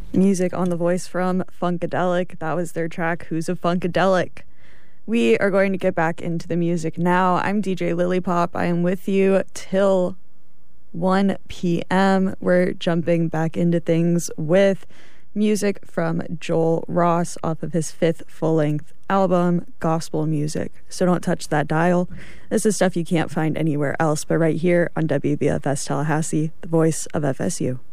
Music on The Voice from Funkadelic. That was their track, Who's a Funkadelic? We are going to get back into the music now. I'm DJ Lilypop. I am with you till 1 p.m. We're jumping back into things with music from Joel Ross off of his 5th full-length album, Gospel Music. So don't touch that dial. This is stuff you can't find anywhere else, but right here on WBFS Tallahassee, the voice of FSU.